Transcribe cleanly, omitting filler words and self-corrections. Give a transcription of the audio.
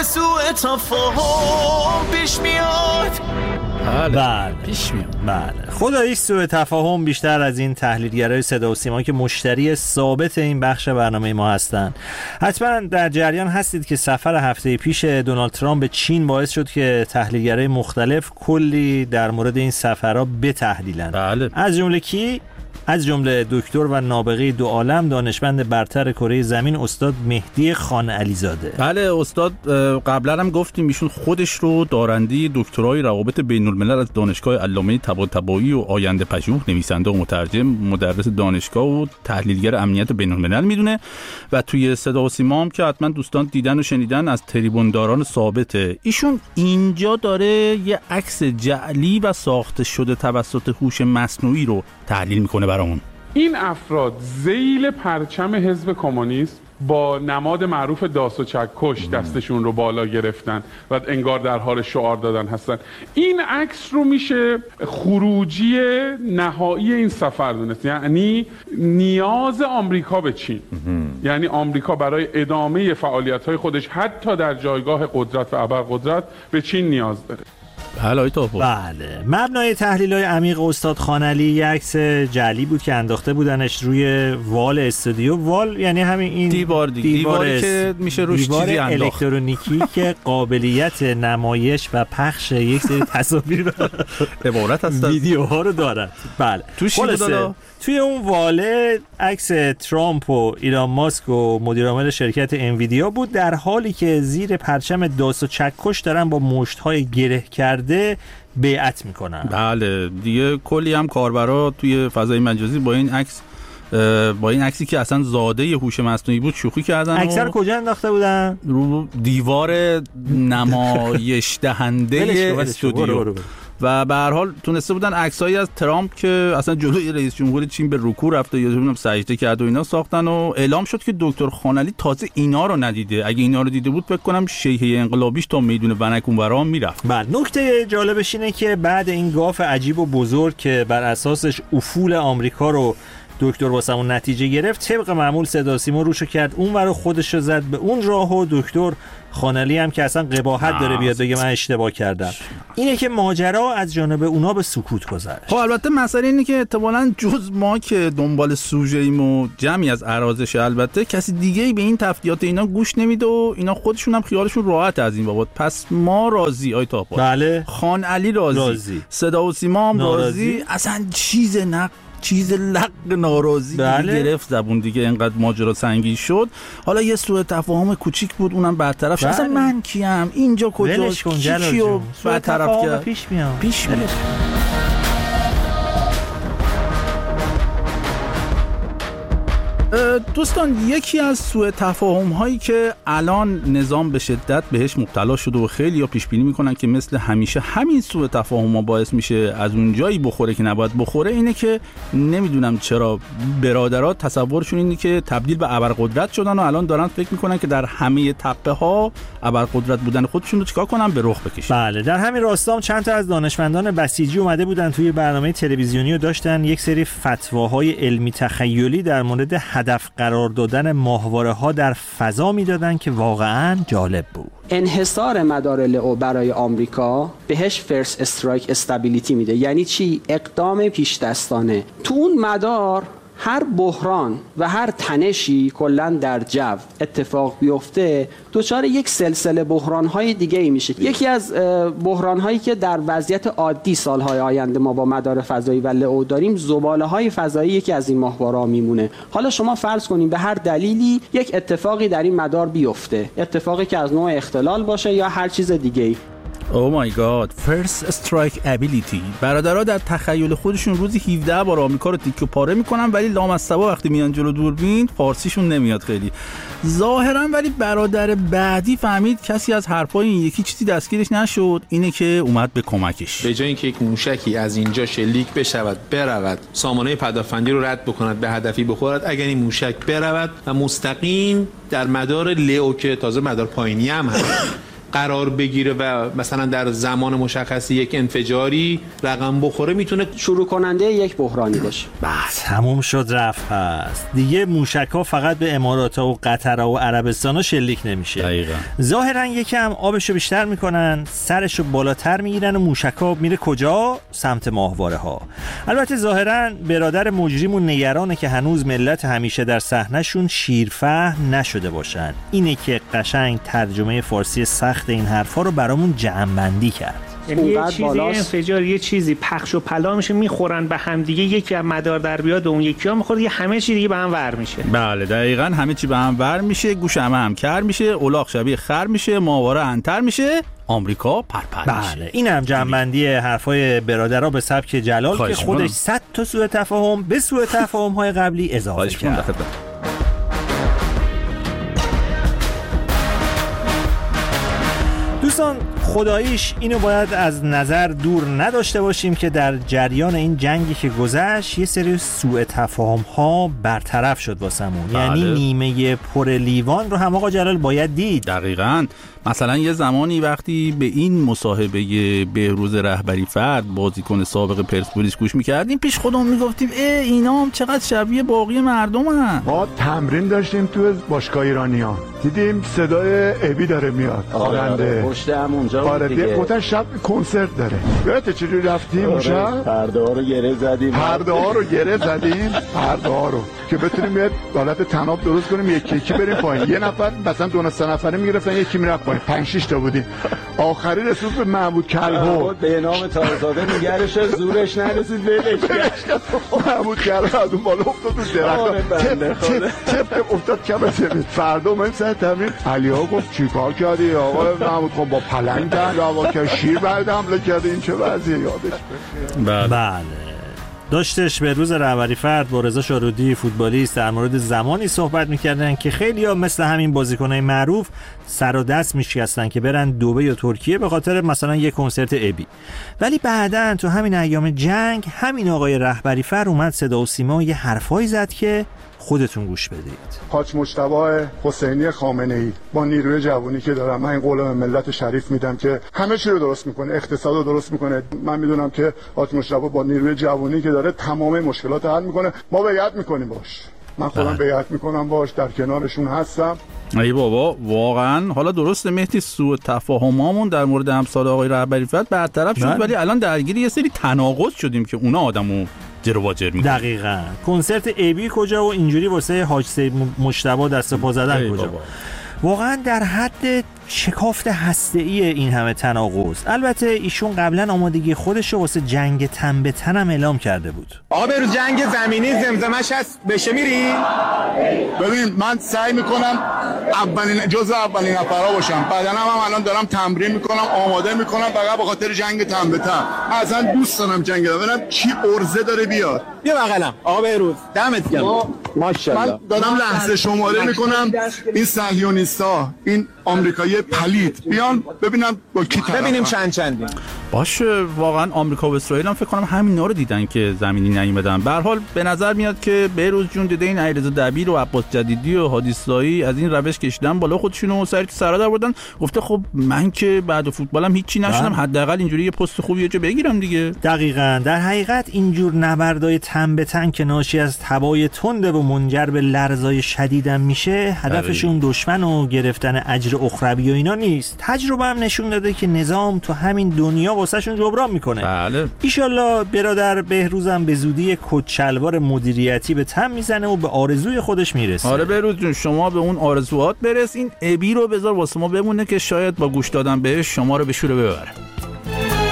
سوء تفاهم پیش میاد. بله پیش میاد. بله خداییش سوء تفاهم بیشتر از این تحلیلگرای صدا و سیما که مشتری ثابت این بخش برنامه ما هستن. حتما در جریان هستید که سفر هفته پیش دونالد ترامپ به چین باعث شد که تحلیلگرای مختلف کلی در مورد این سفرها بتحلیلن. بله. از جمله کی؟ از جمله دکتر و نابغه دو عالم، دانشمند برتر کره زمین، استاد مهدی خان علیزاده. بله استاد قبلا هم گفتیم ایشون خودش رو دارنده دکترای روابط بین الملل از دانشگاه علامه طباطبایی و آینده پژوه، نویسنده و مترجم، مدرس دانشگاه و تحلیلگر امنیت بین الملل میدونه و توی صدا و سیما هم که حتما دوستان دیدن و شنیدن از تریبونداران ثابته. ایشون اینجا داره یه عکس جعلی و ساخته شده توسط هوش مصنوعی رو تحلیل میکنه برامون. این افراد ذیل پرچم حزب کمونیست با نماد معروف داس و چکش دستشون رو بالا گرفتن و انگار در حال شعار دادن هستن. این عکس رو میشه خروجی نهایی این سفر دونست، یعنی نیاز آمریکا به چین. یعنی آمریکا برای ادامه فعالیت‌های خودش حتی در جایگاه قدرت و ابرقدرت به چین نیاز داره. بله مبنای تحلیل‌های عمیق استاد خانعلی یک عکس جعلی بود که انداخته بودنش روی وال استودیو. وال یعنی همین این دیواری که میشه روش چیزی انداخت، الکترونیکی که قابلیت نمایش و پخش یک سری تصاویر عبارت از ویدیوها رو دارد. بله توی اون واله عکس ترامپ و ایلان ماسک و مدیر عامل شرکت انویدیا بود، در حالی که زیر پرچم داس و چکش دارن با مشت‌های گره کرده بیعت میکنن. بله دیگه کلی هم کاربرا توی فضای مجازی با این عکسی که اصلا زاده هوش مصنوعی بود شوخی کردن. عکس رو کجا انداخته بودن؟ رو دیوار نمایش دهنده استودیو. و به هر حال تونسته بودن عکسایی از ترامپ که اصلا جلوی رئیس جمهور چین به رکوع رفته یا نمیدونم سجده کرد و اینا ساختن و اعلام شد که دکتر خانعلی تازه اینا رو ندیده. اگه اینا رو دیده بود فکر کنم شیهه انقلابیش تا میدون ونک اونورا میرفت. بله نکته جالبش اینه که بعد این گاف عجیب و بزرگ که بر اساسش افول آمریکا رو دکتر واسمون نتیجه گرفت، طبق معمول صدا سیما روشو کرد اونور خودش رو زد به اون راه و دکتر خانعلی هم که اصلا قباحت داره بیاد بگه من اشتباه کردم. اینه که ماجرا از جانب اونا به سکوت گذشت. خب البته مسئله اینه که احتمالاً جز ما که دنبال سوژه‌ایم و جمعی از ارازش، البته کسی دیگه‌ای به این تفریحات اینا گوش نمیده و اینا خودشون هم خیالشون راحت از این بابت. پس ما راضی آی تاپا. بله خانعلی راضی. صدا و سیما هم راضی. اصلا چیز لق ناراضی گرفت زبون دیگه، اینقدر ماجرا سنگین شد. حالا یه سوء تفاهم کوچیک بود اونم برطرف شد. اصلا من کیم اینجا کجاست کیو برطرف کرد؟ پیش میاد. دوستان یکی از سوء تفاهم هایی که الان نظام به شدت بهش مبتلا شده و خیلی ها پیش بینی میکنن که مثل همیشه همین سوء تفاهم ها باعث میشه از اون جایی بخوره که نباید بخوره، اینه که نمیدونم چرا برادرها تصورشون اینه که تبدیل به ابرقدرت شدن و الان دارن فکر میکنن که در همه تپه ها ابرقدرت بودن خودشون رو چیکار کنن؟ به رخ بکشن. بله در همین راستا چند تا از دانشمندان بسیجی اومده بودن توی برنامه تلویزیونی و داشتن یک سری فتواهای علمی تخیلی در مورد هدف قرار دادن ماهواره‌ها در فضا میدادن که واقعا جالب بود. انحصار مدار لئو برای آمریکا بهش فرست استرایک استابیلیتی میده. یعنی چی؟ اقدام پیش دستانه. تو اون مدار هر بحران و هر تنشی کلن در جو اتفاق بیفته دچار یک سلسله بحران‌های دیگه‌ای میشه. یکی از بحران‌هایی که در وضعیت عادی سال‌های آینده ما با مدار فضایی و لئو داریم، زباله‌های فضایی یکی از این ماهواره‌ها میمونه. حالا شما فرض کنین به هر دلیلی یک اتفاقی در این مدار بیفته، اتفاقی که از نوع اختلال باشه یا هر چیز دیگه‌ای. او مای گاد، فرست استرایک ابیلیتی. برادرها در تخیل خودشون روزی 17 بار آمریکا رو تیکه پاره میکنن، ولی لامصبا وقتی میان جلو دوربین فارسیشون نمیاد خیلی ظاهرا. ولی برادر بعدی فهمید کسی از حرفای این یکی چیزی دستگیرش نشد، اینه که اومد به کمکش. به جای اینکه یک موشکی از اینجا شلیک بشود برود سامانه پدافندی رو رد بکند به هدفی بخورد، اگر این موشک برود و مستقیم در مدار لئو که تازه مدار پایینی هم هست قرار بگیره و مثلا در زمان مشخصی یک انفجاری رقم بخوره میتونه شروع کننده یک بحرانی باشه. بس تموم شد رفت. هست دیگه موشک‌ها فقط به امارات‌ها و قطرها و عربستان‌ها شلیک نمیشه. دقیقاً. ظاهراً یکم آبشو بیشتر میکنن، سرشو بالاتر میگیرن و موشک‌ها میره کجا؟ سمت ماهواره‌ها. البته ظاهراً برادر مجرمون نگرانه که هنوز ملت همیشه در صحنه‌شون شیرفهم نشده باشن. اینه که قشنگ ترجمه فارسی سخت این حرفا رو برامون جمع‌بندی کرد. یه چیزی انفجار، یه چیزی پخش و پلا میشه، میخورن به هم دیگه، یکی از مدار در بیاد و اون یکی ها میخوره، همه چی دیگه به هم ور میشه. بله دقیقاً همه چی به هم ور میشه، گوش هم کر میشه، الاغ شبیه خر میشه، ماهواره انتر میشه، آمریکا پرپر میشه. بله این هم جمع‌بندی حرفای برادرها به سبک جلال که خودش 100 تا سوء تفاهم به سوء تفاهم‌های قبلی اضافه کرد. دوستان خداییش اینو باید از نظر دور نداشته باشیم که در جریان این جنگی که گذشت یه سری سوء تفاهم ها برطرف شد واسمون. یعنی نیمه پر لیوان رو هم آقا جلال باید دید. دقیقاً. مثلا یه زمانی وقتی به این مصاحبه بهروز رهبری فرد بازیکن سابق پرسپولیس گوش میکردیم پیش خودمون میگفتیم اینا هم چقدر شبیه باقی مردمن. ما تمرین داشتیم تو باشگاه ایرانیان، دیدیم صدای ابی داره میاد خواننده پشت هم اونجا بود دیگه. گفتن شب کنسرت داره. یادت چجوری رفتیم اون شب؟ پرده ها رو گره زدیم پرده ها رو که بتونیم یه حالت تناب درست کنیم، یکی بریم پایین. یه نفر مثلا 2-3 نفره میگرفتن، یکی میرفت پایین، 5-6 تا بودیم. آخری رسید به محمود کلهو به نام تازاده نگرش، زورش نرسید ولش کرد. محمود کلهو از اون بالا افتاد تو درخت، تپ افتاد کم زمین. فردا من سر تمرین علی‌ها گفت چیکار کردی آقا محمود؟ خب با پلنگ دعوا کرد، شیر بعد حمله کرد. این چه وضعیه؟ یادش بله داشتش به روز رهبری فرد با رضا شارودی فوتبالیست در مورد زمانی صحبت میکردن که خیلی‌ها مثل همین بازیکنای معروف سر و دست میشکستن که برن دبی یا ترکیه به خاطر مثلا یک کنسرت ابی. ولی بعداً تو همین ایام جنگ همین آقای رهبری فرد اومد صدا و سیما یه حرفایی زد که خودتون گوش بدید. حاج مجتبی حسینی خامنه‌ای با نیروی جوانی که دارم، من این قولم ملت شریف میدم که همه چی رو درست میکنه، اقتصاد رو درست میکنه. من میدونم که حاج مجتبی با نیروی جوانی که داره تمام مشکلات حل میکنه. ما بیعت میکنیم باش، من خودم بیعت میکنم باش، در کنارشون هستم. ای بابا واقعا. حالا درسته مهدی سوء تفاهمامون در مورد امثال آقای رهبری فرد برطرف شد، ولی الان درگیر یه سری تناقض شدیم که اونا آدمو جر و واجر میکنه. دقیقاً. کنسرت ابی کجا و اینجوری واسه حاج سید مجتبی دست پا زدن کجا؟ واقعا در حد شکافت هسته‌ای این همه تناقض. البته ایشون قبلا آمادگی خودش رو واسه جنگ تن به تن هم اعلام کرده بود. آقا به روز جنگ زمینی زمزمش هست، بشه میری؟ ببین من سعی میکنم جزو اولین نفرها باشم. بعدن هم الان دارم تمرین میکنم، آماده میکنم فقط به خاطر جنگ تن به تن. من اصلا دوست دارم جنگ ببینم کی ارزه داره بیاد. بیا بغلم آقا بهروز، دمت گرم. ماشاءالله. من دارم لحظه شماره میکنم این صهیونیستا، این آمریکایی پلید بیان ببینم با کی طرفن. ببینیم چندی. باشه واقعا آمریکا و اسرائیل هم فکر کنم همینا رو دیدن که زمینی نیومدن. به هر حال به نظر میاد که بهروز جون دیده این علیرضا دبیر و عباس جدیدی و هادی اسلائی از این روش کشیدن بالا خودشونو سر سرا در بردن. گفته خب من که بعد فوتبالم هیچی نشدم، حداقل اینجوری یه پست خوبی یه جا بگیرم دیگه. دقیقاً. در حقیقت اینجور نبردای تن به تن که ناشی از تبای تند و منجر به لرزای شدیدم میشه، هدفشون دشمن و گرفتن اجر اخروی و اینا نیست. تجربه هم نشون داده که نظام تو همین دنیا واسهشون جبران میکنه. بله. ایشالله برادر بهروزم به زودی کچلوار مدیریتی به تن میزنه و به آرزوی خودش میرسه. آره بهروز جون شما به اون آرزوات برس. این ابی رو بذار واسه ما بمونه که شاید با گوش دادن بهش شما رو به شوره ببره.